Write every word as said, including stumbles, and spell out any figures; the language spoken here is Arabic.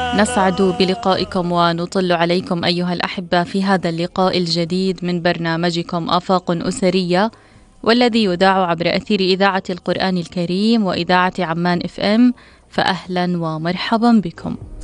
نسعد بلقائكم ونطل عليكم أيها الأحبة في هذا اللقاء الجديد من برنامجكم آفاق أسرية، والذي يذاع عبر أثير إذاعة القرآن الكريم وإذاعة عمان إف إم. فأهلا ومرحبا بكم.